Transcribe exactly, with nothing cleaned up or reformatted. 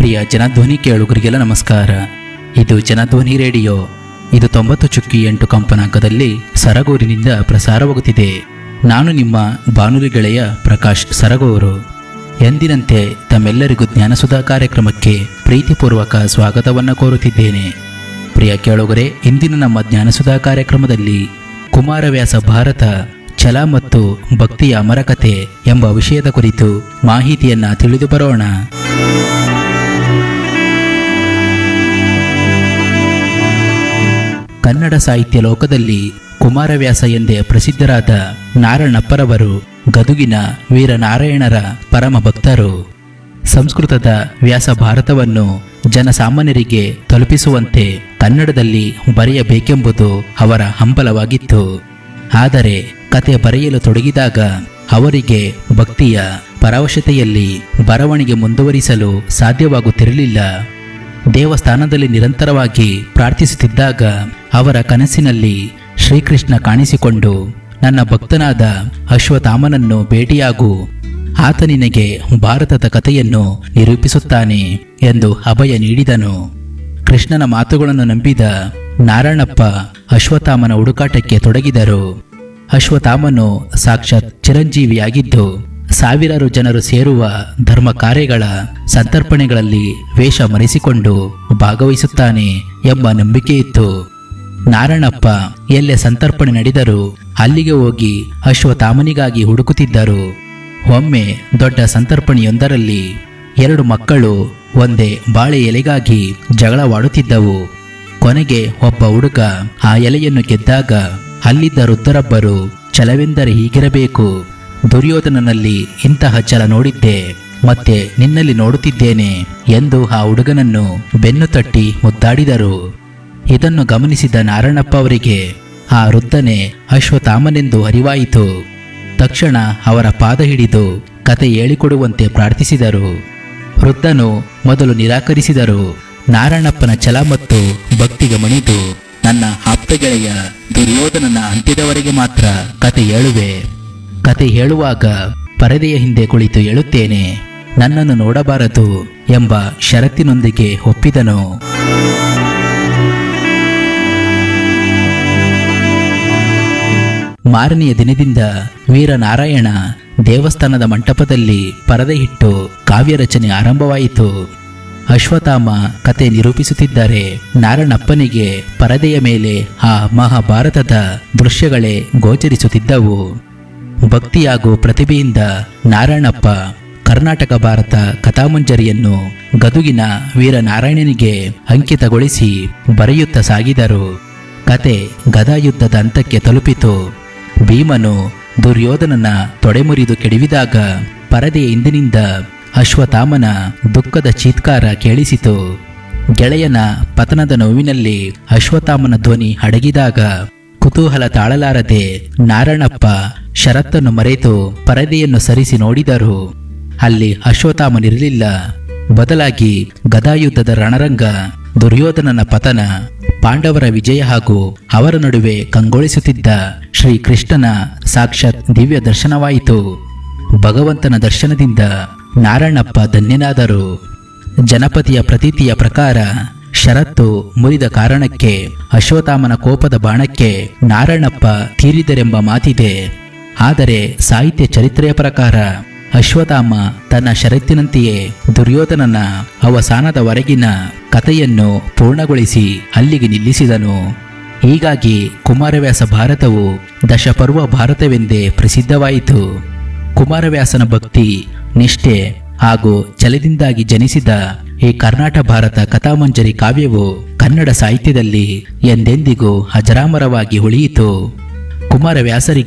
ಪ್ರಿಯ ಜನಧ್ವನಿ ಕೇಳುಗರಿಗೆಲ್ಲ ನಮಸ್ಕಾರ. ಇದು ಜನಧ್ವನಿ ರೇಡಿಯೋ. ಇದು ತೊಂಬತ್ತು ಚುಕ್ಕಿ ಎಂಟು ಕಂಪನಾಂಕದಲ್ಲಿ ಸರಗೂರಿನಿಂದ ಪ್ರಸಾರವಾಗುತ್ತಿದೆ. ನಾನು ನಿಮ್ಮ ಬಾನುಲಿ ಗೆಳೆಯ ಪ್ರಕಾಶ್ ಸರಗೂರು. ಎಂದಿನಂತೆ ತಮ್ಮೆಲ್ಲರಿಗೂ ಜ್ಞಾನಸುಧಾ ಕಾರ್ಯಕ್ರಮಕ್ಕೆ ಪ್ರೀತಿಪೂರ್ವಕ ಸ್ವಾಗತವನ್ನು ಕೋರುತ್ತಿದ್ದೇನೆ. ಪ್ರಿಯ ಕೇಳುಗರೆ, ಇಂದಿನ ನಮ್ಮ ಜ್ಞಾನಸುಧಾ ಕಾರ್ಯಕ್ರಮದಲ್ಲಿ ಕುಮಾರವ್ಯಾಸ ಭಾರತ ಛಲ ಮತ್ತು ಭಕ್ತಿಯ ಅಮರಕತೆ ಎಂಬ ವಿಷಯದ ಕುರಿತು ಮಾಹಿತಿಯನ್ನ ತಿಳಿದು ಬರೋಣ. ಕನ್ನಡ ಸಾಹಿತ್ಯ ಲೋಕದಲ್ಲಿ ಕುಮಾರವ್ಯಾಸ ಎಂದೇ ಪ್ರಸಿದ್ಧರಾದ ನಾರಣಪ್ಪರವರು ಗದುಗಿನ ವೀರನಾರಾಯಣರ ಪರಮ ಭಕ್ತರು. ಸಂಸ್ಕೃತದ ವ್ಯಾಸ ಭಾರತವನ್ನು ಜನಸಾಮಾನ್ಯರಿಗೆ ತಲುಪಿಸುವಂತೆ ಕನ್ನಡದಲ್ಲಿ ಬರೆಯಬೇಕೆಂಬುದು ಅವರ ಹಂಬಲವಾಗಿತ್ತು. ಆದರೆ ಕತೆ ಬರೆಯಲು ತೊಡಗಿದಾಗ ಅವರಿಗೆ ಭಕ್ತಿಯ ಪರವಶತೆಯಲ್ಲಿ ಬರವಣಿಗೆ ಮುಂದುವರಿಸಲು ಸಾಧ್ಯವಾಗುತ್ತಿರಲಿಲ್ಲ. ದೇವಸ್ಥಾನದಲ್ಲಿ ನಿರಂತರವಾಗಿ ಪ್ರಾರ್ಥಿಸುತ್ತಿದ್ದಾಗ ಅವರ ಕನಸಿನಲ್ಲಿ ಶ್ರೀಕೃಷ್ಣ ಕಾಣಿಸಿಕೊಂಡು, ನನ್ನ ಭಕ್ತನಾದ ಅಶ್ವತ್ಥಾಮನನ್ನು ಭೇಟಿಯಾಗು, ಆತ ನಿನಗೆ ಭಾರತದ ಕಥೆಯನ್ನು ನಿರೂಪಿಸುತ್ತಾನೆ ಎಂದು ಅಭಯ ನೀಡಿದನು. ಕೃಷ್ಣನ ಮಾತುಗಳನ್ನು ನಂಬಿದ ನಾರಣಪ್ಪ ಅಶ್ವತ್ಥಾಮನ ಹುಡುಕಾಟಕ್ಕೆ ತೊಡಗಿದರು. ಅಶ್ವತ್ಥಾಮನು ಸಾಕ್ಷಾತ್ ಚಿರಂಜೀವಿಯಾಗಿದ್ದು ಸಾವಿರಾರು ಜನರು ಸೇರುವ ಧರ್ಮ ಕಾರ್ಯಗಳ ಸಂತರ್ಪಣೆಗಳಲ್ಲಿ ವೇಷ ಮರೆಸಿಕೊಂಡು ಭಾಗವಹಿಸುತ್ತಾನೆ ಎಂಬ ನಂಬಿಕೆ ಇತ್ತು. ನಾರಣಪ್ಪ ಎಲ್ಲೇ ಸಂತರ್ಪಣೆ ನಡೆದರೂ ಅಲ್ಲಿಗೆ ಹೋಗಿ ಅಶ್ವತ್ಥಾಮನಿಗಾಗಿ ಹುಡುಕುತ್ತಿದ್ದರು. ಒಮ್ಮೆ ದೊಡ್ಡ ಸಂತರ್ಪಣೆಯೊಂದರಲ್ಲಿ ಎರಡು ಮಕ್ಕಳು ಒಂದೇ ಬಾಳೆ ಎಲೆಗಾಗಿ ಜಗಳವಾಡುತ್ತಿದ್ದವು. ಕೊನೆಗೆ ಒಬ್ಬ ಹುಡುಗ ಆ ಎಲೆಯನ್ನು ಗೆದ್ದಾಗ ಅಲ್ಲಿದ್ದ ವೃದ್ಧರೊಬ್ಬರು, ಛಲವೆಂದರೆ ಹೀಗಿರಬೇಕು, ದುರ್ಯೋಧನನಲ್ಲಿ ಇಂತಹ ಛಲ ನೋಡಿದ್ದೆ, ಮತ್ತೆ ನಿನ್ನಲ್ಲಿ ನೋಡುತ್ತಿದ್ದೇನೆ ಎಂದು ಆ ಹುಡುಗನನ್ನು ಬೆನ್ನು ತಟ್ಟಿ ಮುದ್ದಾಡಿದರು. ಇದನ್ನು ಗಮನಿಸಿದ ನಾರಣಪ್ಪ ಅವರಿಗೆ ಆ ವೃದ್ಧನೇ ಅಶ್ವತ್ಥಾಮನೆಂದು ಅರಿವಾಯಿತು. ತಕ್ಷಣ ಅವರ ಪಾದ ಹಿಡಿದು ಕತೆ ಹೇಳಿಕೊಡುವಂತೆ ಪ್ರಾರ್ಥಿಸಿದರು. ವೃದ್ಧನು ಮೊದಲು ನಿರಾಕರಿಸಿದರು. ನಾರಣಪ್ಪನ ಛಲ ಮತ್ತು ಭಕ್ತಿಗೆ ಮಣಿದು, ನನ್ನ ಆಪ್ತ ಗೆಳೆಯ ದುರ್ಯೋಧನನ ಅಂತ್ಯದವರೆಗೆ ಮಾತ್ರ ಕತೆ ಹೇಳುವೆ. ಕತೆ ಹೇಳುವಾಗ ಪರದೆಯ ಹಿಂದೆ ಕುಳಿತು ಹೇಳುತ್ತೇನೆ, ನನ್ನನ್ನು ನೋಡಬಾರದು ಎಂಬ ಷರತ್ತಿನೊಂದಿಗೆ ಒಪ್ಪಿದನು. ಮಾರನೆಯ ದಿನದಿಂದ ವೀರನಾರಾಯಣ ದೇವಸ್ಥಾನದ ಮಂಟಪದಲ್ಲಿ ಪರದೆ ಇಟ್ಟು ಕಾವ್ಯ ರಚನೆ ಆರಂಭವಾಯಿತು. ಅಶ್ವತ್ಥಾಮ ಕತೆ ನಿರೂಪಿಸುತ್ತಿದ್ದರೆ ನಾರಣಪ್ಪನಿಗೆ ಪರದೆಯ ಮೇಲೆ ಆ ಮಹಾಭಾರತದ ದೃಶ್ಯಗಳೇ ಗೋಚರಿಸುತ್ತಿದ್ದವು. ಭಕ್ತಿ ಹಾಗೂ ಪ್ರತಿಭೆಯಿಂದ ನಾರಾಯಣಪ್ಪ ಕರ್ನಾಟಕ ಭಾರತ ಕಥಾಮಂಜರಿಯನ್ನು ಗದುಗಿನ ವೀರನಾರಾಯಣನಿಗೆ ಅಂಕಿತಗೊಳಿಸಿ ಬರೆಯುತ್ತಾ ಸಾಗಿದರು. ಕತೆ ಗದಾಯುದ್ಧದ ಹಂತಕ್ಕೆ ತಲುಪಿತು. ಭೀಮನು ದುರ್ಯೋಧನನ ತೊಡೆಮುರಿದು ಕೆಡವಿದಾಗ ಪರದೆಯ ಹಿಂದಿನಿಂದ ಅಶ್ವತ್ಥಾಮನ ದುಃಖದ ಚೀತ್ಕಾರ ಕೇಳಿಸಿತು. ಗೆಳೆಯನ ಪತನದ ನೋವಿನಲ್ಲಿ ಅಶ್ವತ್ಥಾಮನ ಧ್ವನಿ ಅಡಗಿದಾಗ ಕುತೂಹಲ ತಾಳಲಾರದೆ ನಾರಣಪ್ಪ ಷರತ್ತನ್ನು ಮರೆತು ಪರದೆಯನ್ನು ಸರಿಸಿ ನೋಡಿದರು. ಅಲ್ಲಿ ಅಶ್ವತ್ಥಾಮನಿರಲಿಲ್ಲ. ಬದಲಾಗಿ ಗದಾಯುದ್ಧದ ರಣರಂಗ, ದುರ್ಯೋಧನನ ಪತನ, ಪಾಂಡವರ ವಿಜಯ ಹಾಗೂ ಅವರ ನಡುವೆ ಕಂಗೊಳಿಸುತ್ತಿದ್ದ ಶ್ರೀಕೃಷ್ಣನ ಸಾಕ್ಷಾತ್ ದಿವ್ಯ ದರ್ಶನವಾಯಿತು. ಭಗವಂತನ ದರ್ಶನದಿಂದ ನಾರಣಪ್ಪ ಧನ್ಯನಾದರು. ಜನಪತಿಯ ಪ್ರತೀತಿಯ ಪ್ರಕಾರ ಷರತ್ತು ಮುರಿದ ಕಾರಣಕ್ಕೆ ಅಶ್ವತ್ಥಾಮನ ಕೋಪದ ಬಾಣಕ್ಕೆ ನಾರಣಪ್ಪ ತೀರಿದರೆಂಬ ಮಾತಿದೆ. ಆದರೆ ಸಾಹಿತ್ಯ ಚರಿತ್ರೆಯ ಪ್ರಕಾರ ಅಶ್ವತ್ಥಾಮ ತನ್ನ ಷರತ್ತಿನಂತೆಯೇ ದುರ್ಯೋಧನನ ಅವಸಾನದವರೆಗಿನ ಕಥೆಯನ್ನು ಪೂರ್ಣಗೊಳಿಸಿ ಅಲ್ಲಿಗೆ ನಿಲ್ಲಿಸಿದನು. ಹೀಗಾಗಿ ಕುಮಾರವ್ಯಾಸ ಭಾರತವು ದಶಪರ್ವ ಭಾರತವೆಂದೇ ಪ್ರಸಿದ್ಧವಾಯಿತು. ಕುಮಾರವ್ಯಾಸನ ಭಕ್ತಿ, ನಿಷ್ಠೆ ಹಾಗೂ ಛಲದಿಂದಾಗಿ ಜನಿಸಿದ ಈ ಕರ್ನಾಟಕ ಭಾರತ ಕಥಾಮಂಜರಿ ಕಾವ್ಯವು ಕನ್ನಡ ಸಾಹಿತ್ಯದಲ್ಲಿ ಎಂದೆಂದಿಗೂ ಅಜರಾಮರವಾಗಿ ಉಳಿಯಿತು. ಕುಮಾರವ್ಯಾಸರಿಗೆ